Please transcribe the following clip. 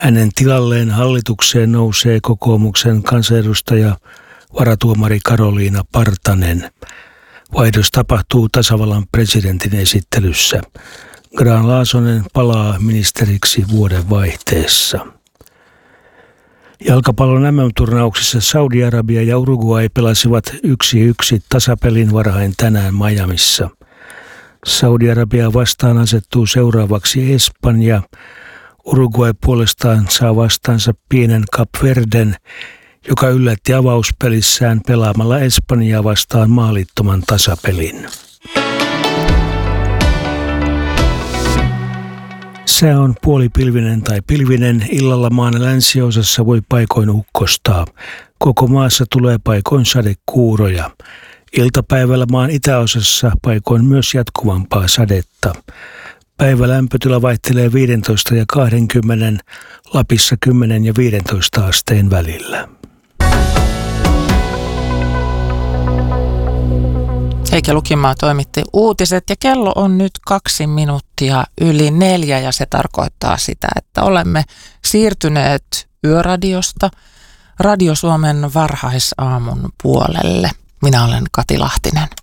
Hänen tilalleen hallitukseen nousee kokoomuksen kansanedustaja varatuomari Karoliina Partanen. Vaihdos tapahtuu tasavallan presidentin esittelyssä. Grahn-Laasonen palaa ministeriksi vuodenvaihteessa. Jalkapallon MM-turnauksissa Saudi-Arabia ja Uruguay pelasivat 1-1 tasapelin varhain tänään Miamissa. Saudi-Arabia vastaan asettuu seuraavaksi Espanja. Uruguay puolestaan saa vastaansa pienen Kap Verden, joka yllätti avauspelissään pelaamalla Espanjaa vastaan maalittoman tasapelin. Sää on puolipilvinen tai pilvinen. Illalla maan länsiosassa voi paikoin ukkostaa. Koko maassa tulee paikoin sadekuuroja. Iltapäivällä maan itäosassa paikoin myös jatkuvampaa sadetta. Päivälämpötila vaihtelee 15 ja 20, Lapissa 10 ja 15 asteen välillä. Heikki Lukimaa toimitti uutiset ja kello on nyt 2 minuuttia yli 4 ja se tarkoittaa sitä, että olemme siirtyneet Yöradiosta Radio Suomen varhaisaamun puolelle. Minä olen Kati Lahtinen.